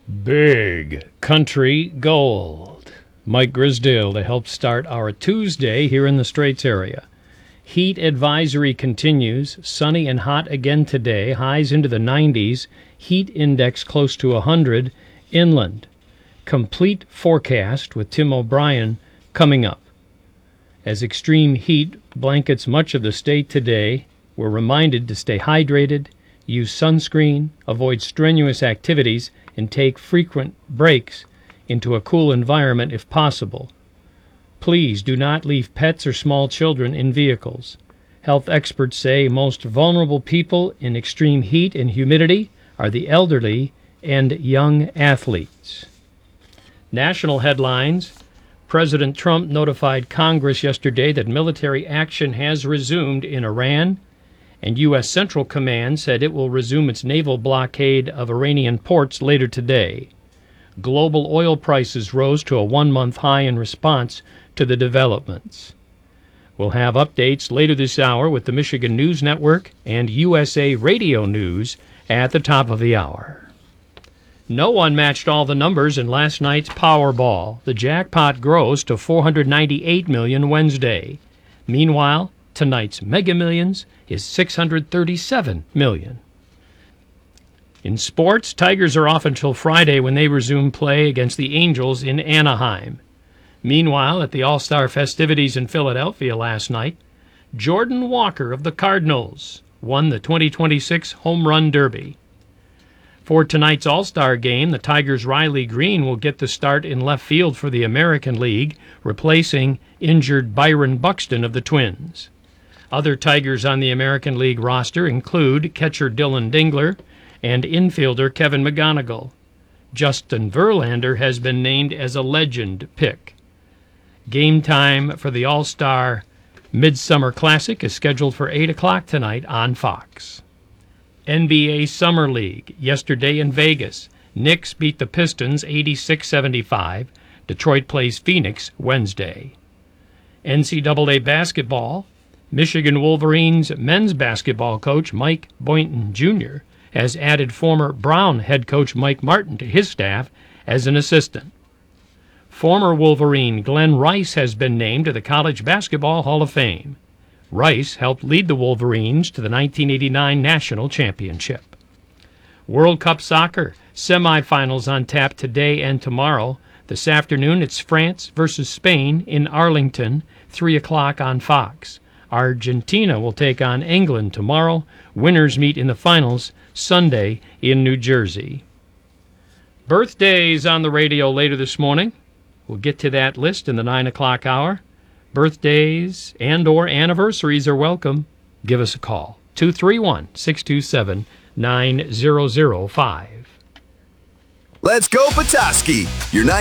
Big Country Gold. Mike Grisdale to help start our Tuesday here in the Straits area. Heat advisory continues. Sunny and hot again today. Highs into the 90s. Heat index close to 100 inland. Complete forecast with Tim O'Brien coming up. As extreme heat blankets much of the state today, we're reminded to stay hydrated, use sunscreen, avoid strenuous activities, and take frequent breaks into a cool environment if possible. Please do not leave pets or small children in vehicles. Health experts say most vulnerable people in extreme heat and humidity are the elderly and young athletes. National headlines. President Trump notified Congress yesterday that military action has resumed in Iran, and U.S. Central Command said it will resume its naval blockade of Iranian ports later today. Global oil prices rose to a one-month high in response to the developments. We'll have updates later this hour with the Michigan News Network and USA Radio News at the top of the hour. No one matched all the numbers in last night's Powerball. The jackpot grows to $498 million Wednesday. Meanwhile, tonight's Mega Millions is $637 million. In sports, Tigers are off until Friday when they resume play against the Angels in Anaheim. Meanwhile, at the All-Star festivities in Philadelphia last night, Jordan Walker of the Cardinals won the 2026 Home Run Derby. For tonight's All-Star game, the Tigers' Riley Green will get the start in left field for the American League, replacing injured Byron Buxton of the Twins. Other Tigers on the American League roster include catcher Dylan Dingler and infielder Kevin McGonigal. Justin Verlander has been named as a legend pick. Game time for the All-Star Midsummer Classic is scheduled for 8 o'clock tonight on Fox. NBA Summer League. Yesterday in Vegas, Knicks beat the Pistons 86-75. Detroit plays Phoenix Wednesday. NCAA basketball. Michigan Wolverines men's basketball coach Mike Boynton Jr. has added former Brown head coach Mike Martin to his staff as an assistant. Former Wolverine Glenn Rice has been named to the College Basketball Hall of Fame. Rice helped lead the Wolverines to the 1989 National Championship. World Cup Soccer semifinals on tap today and tomorrow. This afternoon, it's France versus Spain in Arlington, 3 o'clock on Fox. Argentina will take on England tomorrow. Winners meet in the finals Sunday in New Jersey. Birthdays on the radio later this morning. We'll get to that list in the 9 o'clock hour. Birthdays and or anniversaries are welcome. Give us a call. 231-627-9005. Let's go Petoskey. Your